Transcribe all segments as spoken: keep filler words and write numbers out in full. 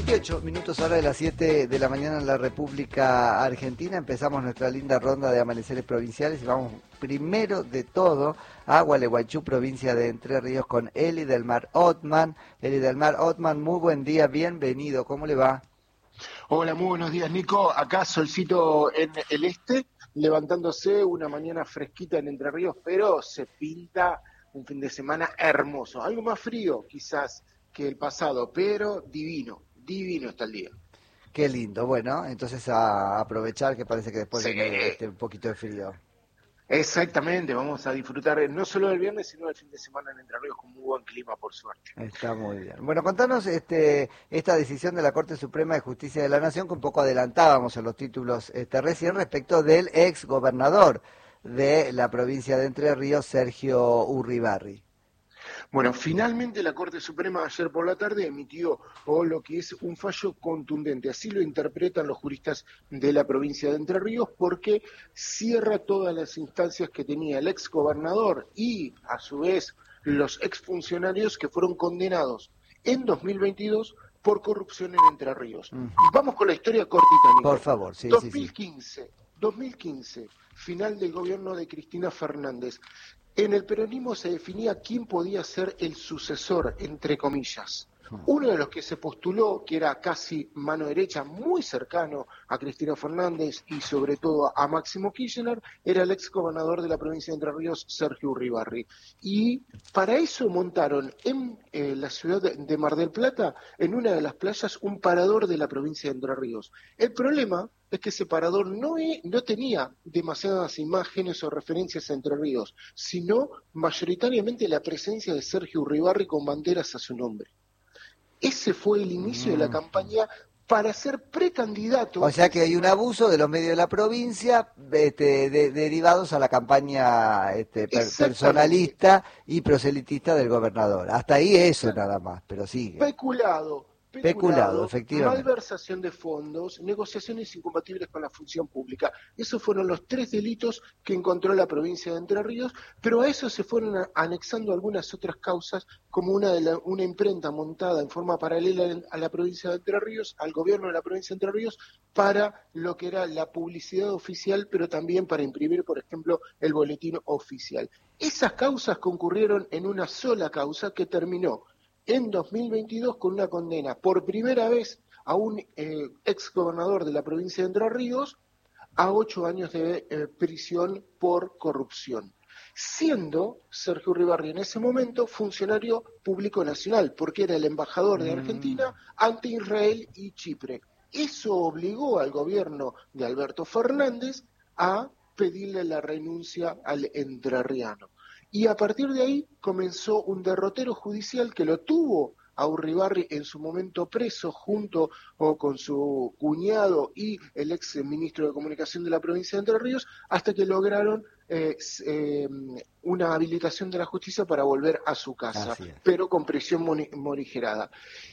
veintiocho minutos ahora de las siete de la mañana en la República Argentina. Empezamos nuestra linda ronda de amaneceres provinciales y vamos primero de todo a Gualeguaychú, provincia de Entre Ríos, con Eli del Mar Othman. Eli del Mar Othman, muy buen día, bienvenido, ¿cómo le va? Hola, muy buenos días, Nico. Acá solcito en el este, levantándose una mañana fresquita en Entre Ríos, pero se pinta un fin de semana hermoso. Algo más frío, quizás, que el pasado, pero divino, divino está el día. Qué lindo, bueno, entonces a aprovechar que parece que después Sí. viene este, un poquito de frío. Exactamente, vamos a disfrutar no solo del viernes, sino del fin de semana en Entre Ríos con muy buen clima, por suerte. Está muy bien. Bueno, contanos este, esta decisión de la Corte Suprema de Justicia de la Nación, que un poco adelantábamos en los títulos este, recién, respecto del ex gobernador de la provincia de Entre Ríos, Sergio Urribarri. Bueno, finalmente la Corte Suprema ayer por la tarde emitió oh, lo que es un fallo contundente, así lo interpretan los juristas de la provincia de Entre Ríos, porque cierra todas las instancias que tenía el ex gobernador y a su vez los exfuncionarios que fueron condenados en dos mil veintidós por corrupción en Entre Ríos. Uh-huh. Vamos con la historia cortita, Nico. Por favor, sí, dos mil quince, sí, sí. dos mil quince, final del gobierno de Cristina Fernández. En el peronismo se definía quién podía ser el sucesor, entre comillas. Uno de los que se postuló, que era casi mano derecha, muy cercano a Cristina Fernández y sobre todo a Máximo Kirchner, era el ex gobernador de la provincia de Entre Ríos, Sergio Urribarri. Y para eso montaron en eh, la ciudad de Mar del Plata, en una de las playas, un parador de la provincia de Entre Ríos. El problema es que ese parador no, he, no tenía demasiadas imágenes o referencias a Entre Ríos, sino mayoritariamente la presencia de Sergio Urribarri con banderas a su nombre. Ese fue el inicio de la campaña para ser precandidato. O sea que hay un abuso de los medios de la provincia este, de, derivados a la campaña este, per, personalista y proselitista del gobernador. Hasta ahí eso nada más, pero sigue. Peculado. Peculado, Peculado, efectivamente. malversación de fondos, negociaciones incompatibles con la función pública. Esos fueron los tres delitos que encontró la provincia de Entre Ríos, pero a eso se fueron anexando algunas otras causas, como una, de la, una imprenta montada en forma paralela a la provincia de Entre Ríos, al gobierno de la provincia de Entre Ríos, para lo que era la publicidad oficial, pero también para imprimir, por ejemplo, el boletín oficial. Esas causas concurrieron en una sola causa que terminó en dos mil veintidós con una condena por primera vez a un eh, ex gobernador de la provincia de Entre Ríos a ocho años de eh, prisión por corrupción, siendo Sergio Urribarri en ese momento funcionario público nacional, porque era el embajador de Argentina ante Israel y Chipre. Eso obligó al gobierno de Alberto Fernández a pedirle la renuncia al entrerriano. Y a partir de ahí comenzó un derrotero judicial que lo tuvo a Urribarri en su momento preso junto o con su cuñado y el ex ministro de Comunicación de la provincia de Entre Ríos, hasta que lograron eh, eh, una habilitación de la justicia para volver a su casa, pero con prisión morigerada.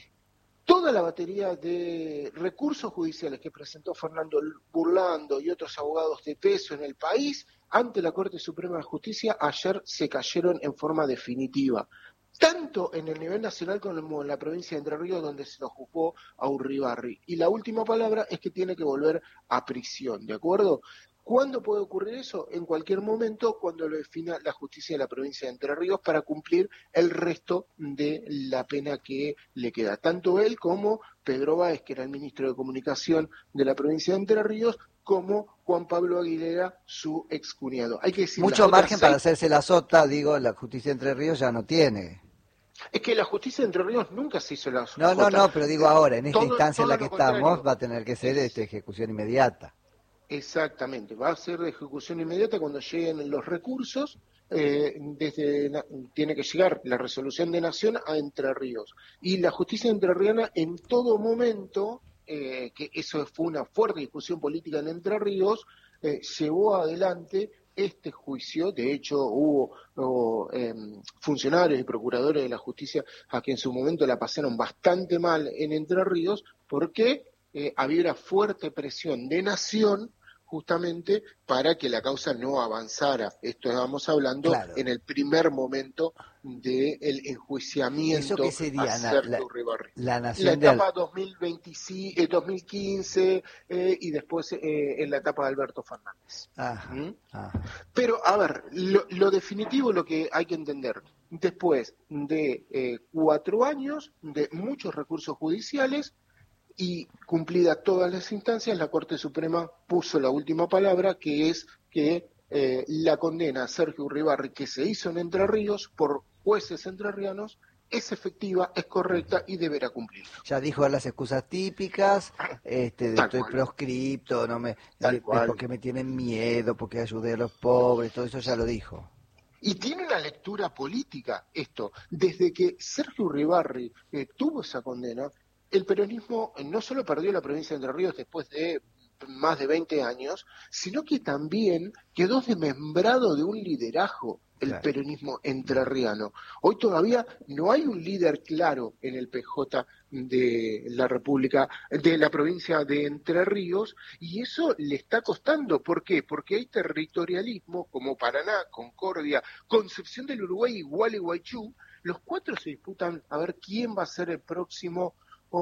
Toda la batería de recursos judiciales que presentó Fernando Burlando y otros abogados de peso en el país ante la Corte Suprema de Justicia ayer se cayeron en forma definitiva, tanto en el nivel nacional como en la provincia de Entre Ríos, donde se lo juzgó a Urribarri. Y la última palabra es que tiene que volver a prisión, ¿de acuerdo? ¿Cuándo puede ocurrir eso? En cualquier momento, cuando lo defina la justicia de la provincia de Entre Ríos para cumplir el resto de la pena que le queda. Tanto él como Pedro Báez, que era el ministro de Comunicación de la provincia de Entre Ríos, como Juan Pablo Aguilera, su excuñado. Hay que decir, mucho margen para hacerse la sota, digo, la justicia de Entre Ríos ya no tiene. Es que la justicia de Entre Ríos nunca se hizo la No, no, no, pero digo ahora, en esta todo, instancia todo en la que estamos, contrario. Va a tener que ser es... este, ejecución inmediata. Exactamente, va a ser de ejecución inmediata cuando lleguen los recursos, eh, desde tiene que llegar la resolución de nación a Entre Ríos. Y la justicia entrerriana en todo momento, eh, que eso fue una fuerte discusión política en Entre Ríos, eh, llevó adelante este juicio. De hecho hubo, hubo eh, funcionarios y procuradores de la justicia a que en su momento la pasaron bastante mal en Entre Ríos, porque eh, había una fuerte presión de nación justamente para que la causa no avanzara. Esto estamos hablando Claro. en el primer momento del ¿Eso enjuiciamiento qué a sería, Ana? La, Sergio Uribarri. la La nación de... Al- etapa dos mil veinticinco, eh, dos mil quince eh, y después eh, en la etapa de Alberto Fernández. Ajá, ¿Mm? ajá. Pero, a ver, lo, lo definitivo, lo que hay que entender, después de eh, cuatro años de muchos recursos judiciales y cumplidas todas las instancias, la Corte Suprema puso la última palabra, que es que eh, la condena a Sergio Uribarri, que se hizo en Entre Ríos por jueces entrerrianos, es efectiva, es correcta y deberá cumplirla. Ya dijo las excusas típicas, este, de Tal estoy cual, proscripto, no me, tal de, de cual. porque me tienen miedo, porque ayudé a los pobres, todo eso ya lo dijo. Y tiene una lectura política esto. Desde que Sergio Uribarri eh, tuvo esa condena, el peronismo no solo perdió la provincia de Entre Ríos después de más de veinte años, sino que también quedó desmembrado de un liderazgo el Claro. peronismo entrerriano. Hoy todavía no hay un líder claro en el P J de la República, de la provincia de Entre Ríos, y eso le está costando. ¿Por qué? Porque hay territorialismo como Paraná, Concordia, Concepción del Uruguay y Gualeguaychú. Los cuatro se disputan a ver quién va a ser el próximo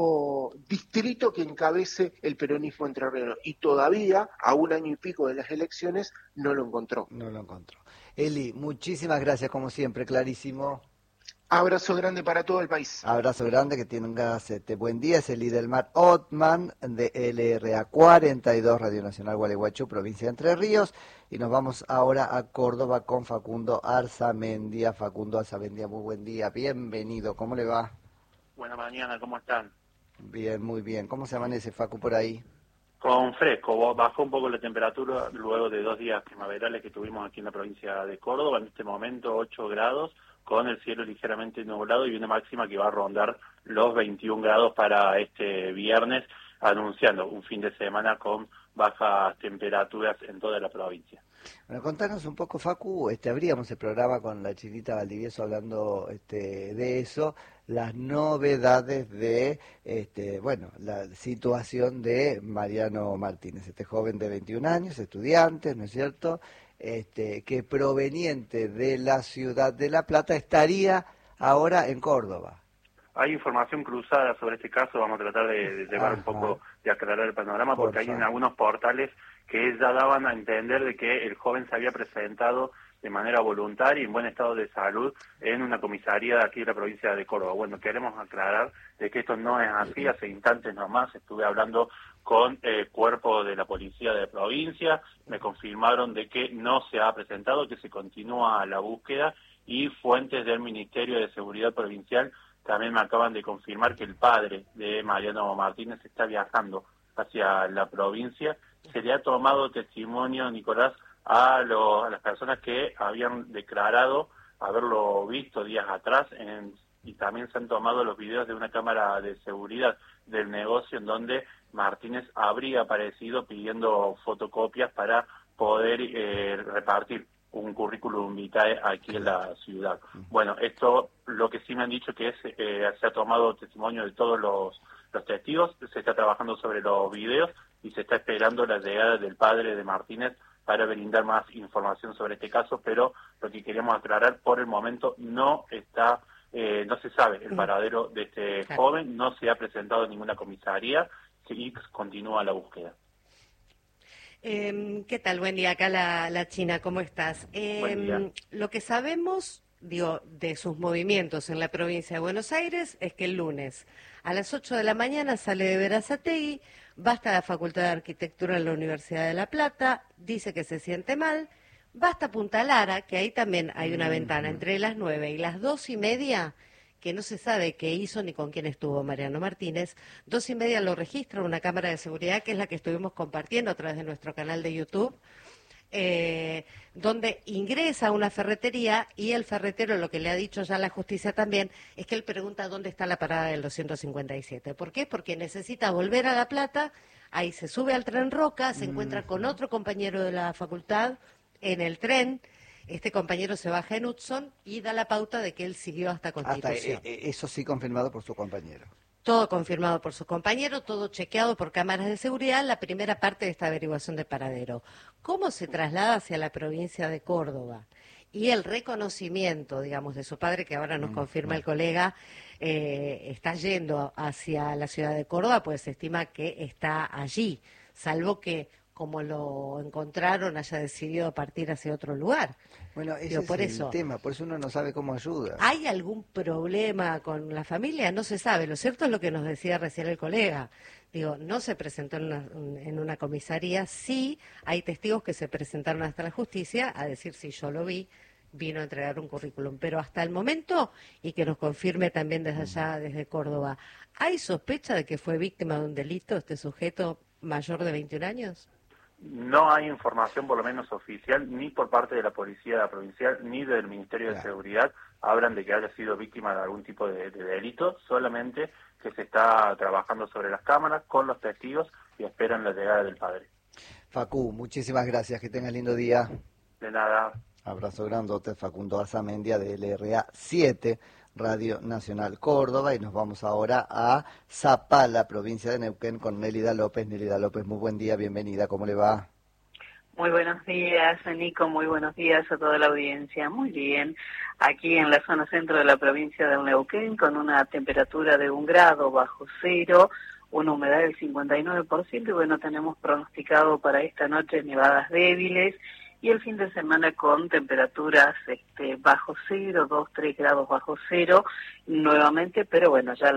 o distrito que encabece el peronismo entrerriano, y todavía, a un año y pico de las elecciones, no lo encontró. No lo encontró. Eli, muchísimas gracias como siempre, clarísimo. Abrazo grande para todo el país. Abrazo grande, que tengas este buen día. Es Eli del Mar Otman de L R A cuarenta y dos, Radio Nacional Gualeguaychú, provincia de Entre Ríos. Y nos vamos ahora a Córdoba con Facundo Arzamendia. Facundo Arzamendia, muy buen día, bienvenido. ¿Cómo le va? Buena mañana, ¿cómo están? Bien, muy bien. ¿Cómo se amanece, Facu, por ahí? Con fresco, bajó un poco la temperatura luego de dos días primaverales que tuvimos aquí en la provincia de Córdoba. En este momento ocho grados, con el cielo ligeramente nublado y una máxima que va a rondar los veintiún grados para este viernes, anunciando un fin de semana con bajas temperaturas en toda la provincia. Bueno, contanos un poco, Facu, este, abríamos el programa con la Chinita Valdivieso hablando este, de eso, las novedades de, este, bueno, la situación de Mariano Martínez, este joven de veintiún años, estudiante, ¿no es cierto?, este, que proveniente de la ciudad de La Plata estaría ahora en Córdoba. Hay información cruzada sobre este caso, vamos a tratar de, de llevar Ajá. un poco, de aclarar el panorama, Por porque hay en favor. algunos portales que ya daban a entender de que el joven se había presentado de manera voluntaria y en buen estado de salud en una comisaría de aquí de la provincia de Córdoba. Bueno, queremos aclarar de que esto no es así. Hace instantes nomás estuve hablando con el cuerpo de la policía de la provincia, me confirmaron de que no se ha presentado, que se continúa la búsqueda, y fuentes del Ministerio de Seguridad Provincial también me acaban de confirmar que el padre de Mariano Martínez está viajando hacia la provincia. Se le ha tomado testimonio, Nicolás, a, lo, a las personas que habían declarado haberlo visto días atrás, en, y también se han tomado los videos de una cámara de seguridad del negocio en donde Martínez habría aparecido pidiendo fotocopias para poder eh, repartir un currículum vitae aquí en la ciudad. Bueno, esto lo que sí me han dicho que es eh, se ha tomado testimonio de todos los, los testigos, se está trabajando sobre los videos y se está esperando la llegada del padre de Martínez para brindar más información sobre este caso, pero lo que queremos aclarar, por el momento no está, eh, no se sabe el paradero de este Claro. joven, no se ha presentado en ninguna comisaría y continúa la búsqueda. Eh, ¿Qué tal? Buen día, acá la, la China, ¿cómo estás? Eh, Buen día. Lo que sabemos, digo, de sus movimientos en la provincia de Buenos Aires es que el lunes a las ocho de la mañana sale de Berazategui, va hasta la Facultad de Arquitectura en la Universidad de La Plata, dice que se siente mal, va hasta Punta Lara, que ahí también hay una ventana entre las nueve y las dos y media, que no se sabe qué hizo ni con quién estuvo Mariano Martínez. Dos y media lo registra una cámara de seguridad, que es la que estuvimos compartiendo a través de nuestro canal de YouTube, eh, donde ingresa a una ferretería y el ferretero, lo que le ha dicho ya la justicia también, es que él pregunta dónde está la parada del doscientos cincuenta y siete. ¿Por qué? Porque necesita volver a La Plata, ahí se sube al tren Roca, se encuentra con otro compañero de la facultad en el tren. Este compañero se baja en Hudson y da la pauta de que él siguió hasta Hasta Constitución. eh, eh, eso sí confirmado por su compañero. todo confirmado por sus compañeros, todo chequeado por cámaras de seguridad, la primera parte de esta averiguación de paradero. ¿Cómo se traslada hacia la provincia de Córdoba? Y el reconocimiento, digamos, de su padre, que ahora nos confirma el colega, eh, está yendo hacia la ciudad de Córdoba, pues se estima que está allí, salvo que, como lo encontraron, haya decidido partir hacia otro lugar. Bueno, ese Digo, es por el eso, tema, por eso uno no sabe cómo ayuda. ¿hay algún problema con la familia? No se sabe. Lo cierto es lo que nos decía recién el colega. Digo, no se presentó en una, en una comisaría. Sí, hay testigos que se presentaron hasta la justicia a decir si yo lo vi, vino a entregar un currículum. Pero hasta el momento, y que nos confirme también desde allá, desde Córdoba, ¿hay sospecha de que fue víctima de un delito este sujeto mayor de veintiún años? No hay información, por lo menos oficial, ni por parte de la Policía Provincial, ni del Ministerio de Claro. Seguridad, hablan de que haya sido víctima de algún tipo de, de delito, solamente que se está trabajando sobre las cámaras con los testigos y esperan la llegada del padre. Facu, muchísimas gracias, que tengas lindo día. De nada. Abrazo grandote, Facundo Arzamendia de L R A siete, Radio Nacional Córdoba, y nos vamos ahora a Zapala, provincia de Neuquén, con Nélida López. Nélida López, muy buen día, bienvenida, ¿cómo le va? Muy buenos días, Nico, muy buenos días a toda la audiencia. Muy bien, aquí en la zona centro de la provincia de Neuquén, con una temperatura de un grado bajo cero, una humedad del cincuenta y nueve por ciento, y bueno, tenemos pronosticado para esta noche nevadas débiles, y el fin de semana con temperaturas este, bajo cero, dos, tres grados bajo cero, nuevamente, pero bueno, ya